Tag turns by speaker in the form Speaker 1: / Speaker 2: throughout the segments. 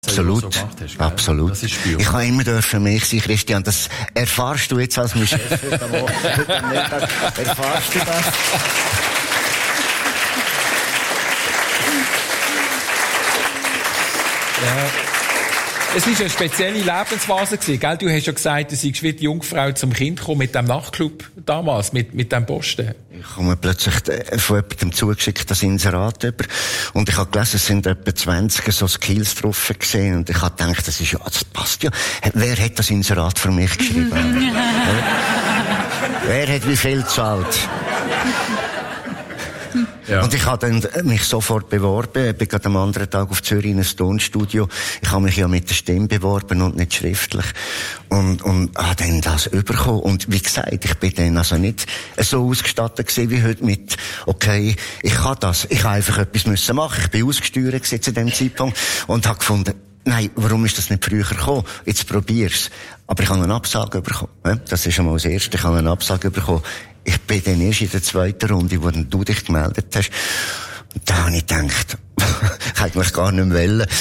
Speaker 1: Absolut,
Speaker 2: so hast,
Speaker 1: absolut.
Speaker 2: Das ist spürbar.
Speaker 1: Ich kann immer dürfen mich sein, Christian. Das erfahrst du jetzt als mein Chef heute Mittag. Erfahrst du das?
Speaker 2: Ja. Es war eine spezielle Lebensphase gewesen, gell? Du hast ja gesagt, du seist wie die Jungfrau zum Kind gekommen mit dem Nachtclub damals, mit dem Posten.
Speaker 1: Ich komme plötzlich von jemandem zugeschickt, das Inserat über. Und ich habe gelesen, es sind etwa 20 so Skills drauf gesehen. Und ich habe gedacht, das passt ja. Wer hat das Inserat für mich geschrieben? Wer hat wie viel gezahlt? Ja. Und ich habe dann mich sofort beworben. Ich bin gerade am anderen Tag auf Zürich in ein Tonstudio. Ich habe mich ja mit der Stimme beworben und nicht schriftlich. Und habe dann das bekommen. Und wie gesagt, ich bin dann also nicht so ausgestattet gewesen wie heute mit, okay, ich kann das. Ich habe einfach etwas müssen machen. Ich bin ausgesteuert gewesen zu dem Zeitpunkt und habe gefunden, nein, warum ist das nicht früher gekommen? Jetzt probier's. Aber ich habe eine Absage bekommen. Das ist schon mal das Erste. Ich habe eine Absage bekommen. Ich bin dann erst in der zweiten Runde, wo du dich gemeldet hast. Und da habe ich gedacht, ich hätte mich gar nicht mehr wollen.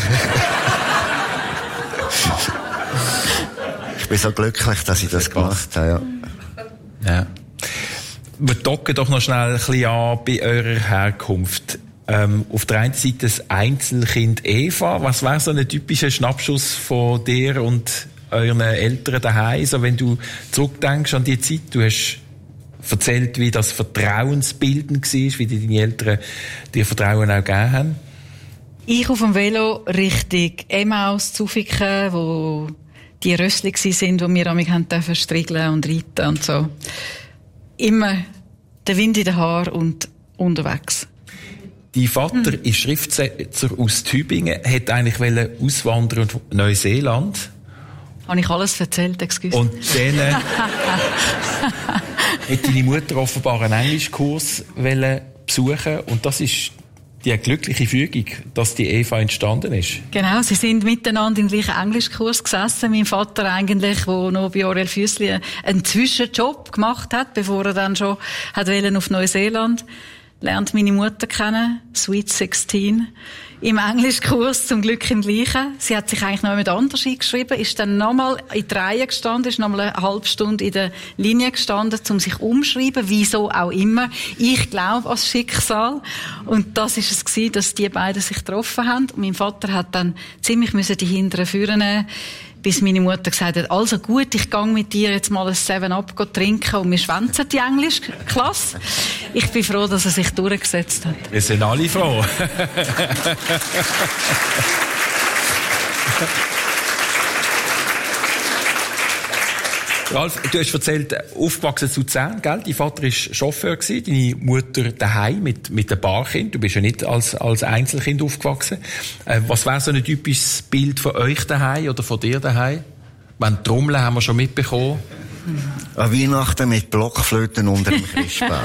Speaker 1: Ich bin so glücklich, dass ich das gemacht habe,
Speaker 2: ja. Wir docken doch noch schnell ein bisschen an bei eurer Herkunft. Auf der einen Seite das Einzelkind Eva. Was wäre so ein typischer Schnappschuss von dir und euren Eltern daheim? So, wenn du zurückdenkst an die Zeit, du hast erzählt, wie das vertrauensbildend war, wie deine Eltern dir Vertrauen auch gegeben haben.
Speaker 3: Ich auf dem Velo Richtung Emmaus, Zufiken, wo die Rössli waren, wo wir amig haben striegeln und reiten und so. Immer der Wind in den Haaren und unterwegs.
Speaker 2: Dein Vater ist Schriftsetzer aus Tübingen, hat eigentlich auswandern auf Neuseeland.
Speaker 3: Habe ich alles erzählt, excuse.
Speaker 2: Und dann hat deine Mutter offenbar einen Englischkurs besuchen und das ist die glückliche Fügung, dass die Eva entstanden ist.
Speaker 3: Genau, sie sind miteinander im gleichen Englischkurs gesessen. Mein Vater eigentlich, der noch bei Aurel Füssli einen Zwischenjob gemacht hat, bevor er dann schon hat auf Neuseeland. Lernt meine Mutter kennen, Sweet 16, im Englischkurs, zum Glück im Gleichen. Sie hat sich eigentlich noch jemand anders eingeschrieben, ist dann nochmal in die Reihe gestanden, ist nochmal eine halbe Stunde in der Linie gestanden, um sich umschreiben, wieso auch immer. Ich glaube ans Schicksal. Und das ist es gewesen, dass die beiden sich getroffen haben. Und mein Vater hat dann ziemlich die hinteren Führer nehmen, bis meine Mutter gesagt hat, also gut, ich gehe mit dir jetzt mal ein 7-Up trinken und wir schwänzen die Englischklasse. Ich bin froh, dass er sich durchgesetzt hat.
Speaker 2: Wir sind alle froh. Ralf, du hast erzählt, aufgewachsen zu Luzern, gell? Dein Vater war Chauffeur gewesen, deine Mutter daheim mit einem Paarkind. Du bist ja nicht als Einzelkind aufgewachsen. Was wäre so ein typisches Bild von euch daheim oder von dir daheim? Wenn Trommeln haben wir schon mitbekommen.
Speaker 1: An Weihnachten mit Blockflöten unter dem Christbaum.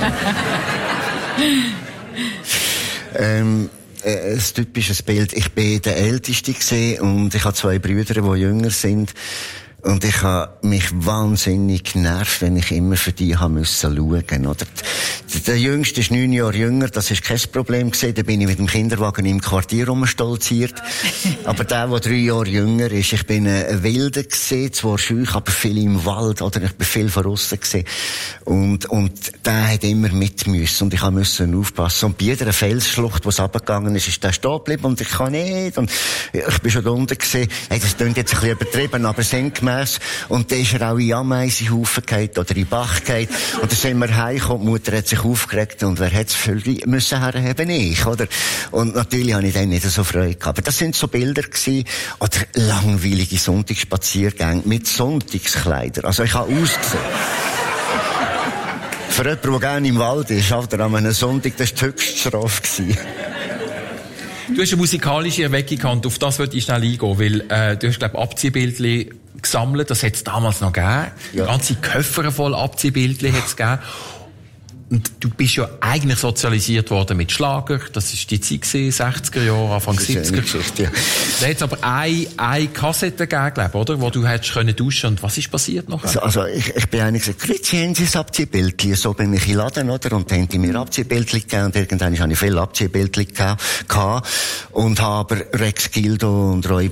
Speaker 1: Ein typisches Bild. Ich bin der Älteste gewesen und ich habe 2 Brüder, die jünger sind. Und ich habe mich wahnsinnig genervt, wenn ich immer für die schauen musste. Oder? Der Jüngste ist 9 Jahre jünger, das ist kein Problem gewesen. Da bin ich mit dem Kinderwagen im Quartier rumstolziert. Aber der 3 Jahre jünger ist, ich bin ein Wilder gewesen, zwar schüch, aber viel im Wald, oder? Ich bin viel von aussen gewesen. Und der hat immer mit müssen. Und ich musste aufpassen. Und bei jeder Felsschlucht, wo es runtergegangen ist der stehen geblieben. Und ich kann nicht. Und ich bin schon da unten gewesen. Hey, das klingt jetzt ein bisschen übertrieben, aber sinngemäß. Und dann ist er auch in Ameisenhaufen gefallen oder in den Bach gefallen. Und dann sind wir heimgekommen, die Mutter hat sich aufgeregt und wer hat es für müssen herheben? Ich, oder? Und natürlich habe ich dann nicht so Freude gehabt. Aber das sind so Bilder gewesen, oder langweilige Sonntagsspaziergänge mit Sonntagskleidern. Also ich habe ausgesehen. Für jemanden, der gerne im Wald ist, oder an einem Sonntag, das war die Höchststrafe gewesen.
Speaker 2: Du hast eine musikalische Erweckung gehabt, auf das würde ich schnell eingehen, weil du hast, glaube ich, Abziehbildchen gesammelt, das hat es damals noch gegeben. Ja. Ganze Köffer voll Abziehbildchen hat es gegeben. Und du bist ja eigentlich sozialisiert worden mit Schlager, das ist die Zeit gewesen, 60er Jahre, Anfang 70er. Ja. Da hat es aber eine Kassette gegeben, glaube ich, oder? Wo du hättest können duschen. Und was ist passiert nachher?
Speaker 1: Also ich bin eigentlich gesagt, Grüezi, haben Sie ein Abziehbildchen? So bin ich in Laden, oder? Und dann haben die mir Abziehbildchen gegeben. Und irgendwann habe ich viele Abziehbildchen gehabt. Und habe aber Rex Gildo und Roy